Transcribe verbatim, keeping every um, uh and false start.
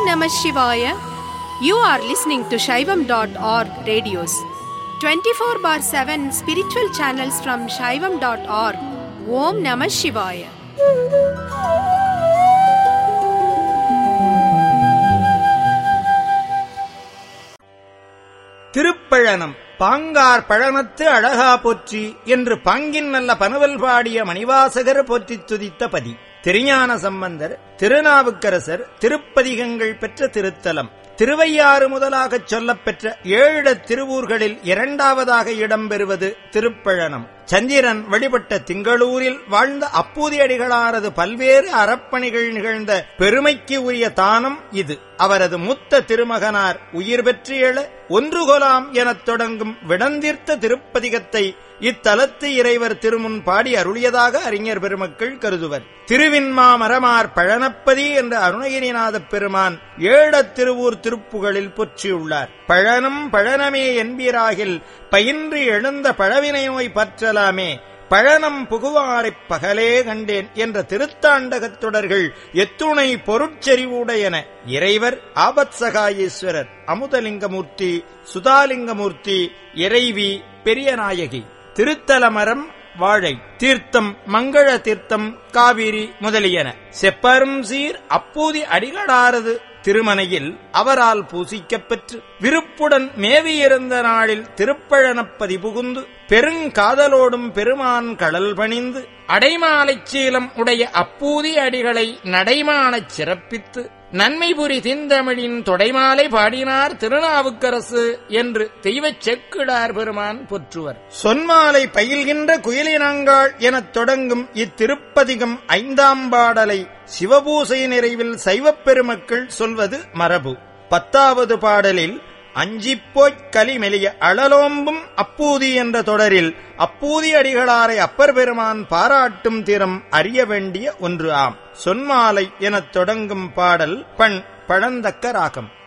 Namah Shivaya. You are listening to Shaivam dot org radios. twenty-four bar seven spiritual channels from Shaivam dot org. Om Namah Shivaya. Thiruppazhanam Bhangarh பழனத்து அழகா போற்றி என்று பாங்கின் நல்ல பனுவல் பாடிய மணிவாசகர் போற்றித் துதித்த பதி. திருஞான சம்பந்தர், திருநாவுக்கரசர் திருப்பதிகங்கள் பெற்ற திருத்தலம். திருவையாறு முதலாகச் சொல்லப் பெற்ற ஏழு திருவூர்களில் இரண்டாவதாக இடம்பெறுவது திருப்பழனம். சந்திரன் வழிபட்ட திங்களூரில் வாழ்ந்த அப்பூதியடிகளாரது பல்வேறு அறப்பணிகள் நிகழ்ந்த பெருமைக்கு உரிய தானம் இது. அவரது மூத்த திருமகனார் உயிர் பெற்று எழ ஒன்று கொலாம் எனத் தொடங்கும் விடந்தீர்த்த திருப்பதிகத்தை இத்தலத்து இறைவர் திருமுன் பாடி அருளியதாக அறிஞர் பெருமக்கள் கருதுவர். திருவின்மா மரமார் பழனப்பதி என்ற அருணகிரிநாதப் பெருமான் ஏழத் திருவூர் திருப்புகளில் பொற்றியுள்ளார். பழனம் பழனமே என்பீராகில் பயின்று எழுந்த பழவினை நோய் பற்றலாமே, பழனம் புகுவாரைப் பகலே கண்டேன் என்ற திருத்தாண்டகத் தொடர்கள் எத்துணை பொருட்செறிவுடையன. இறைவர் ஆபத்சகாயேஸ்வரர், அமுதலிங்கமூர்த்தி, சுதாலிங்கமூர்த்தி, இறைவி பெரியநாயகி. திருத்தலமரம் வாழை, தீர்த்தம் மங்கள தீர்த்தம், காவிரி முதலியன. செப்பரும் சீர் அப்பூதி அடிகளாரது திருமனையில் அவரால் பூசிக்கப் பெற்று விருப்புடன் மேவியிருந்த நாளில் திருப்பழனப்பதி புகுந்து பெருங்காதலோடும் பெருமான் கடல் பணிந்து அடைமாலைச் சீலம் உடைய அப்பூதி அடிகளை நடைமானச் சிறப்பித்து நன்மைபுரி திந்தமிழின் தொடைமாலை பாடினார் திருநாவுக்கரசு என்று தெய்வச் செக்கிடார் பெருமான் போற்றுவர். சொன்மாலை பயில்கின்ற குயிலினங்காள் எனத் தொடங்கும் இத்திருப்பதிகம் ஐந்தாம் பாடலை சிவபூசை நிறைவில் சைவப் பெருமக்கள் சொல்வது மரபு. பத்தாவது பாடலில் அஞ்சிப்போய்க் கலிமெலிய அழலோம்பும் அப்பூதி என்ற தொடரில் அப்பூதி அடிகளாரை அப்பர் பெருமான் பாராட்டும் திறம் அறிய வேண்டிய ஒன்று ஆம். சொன்மாலை எனத் தொடங்கும் பாடல் பண் பழந்தக்க ராகம்.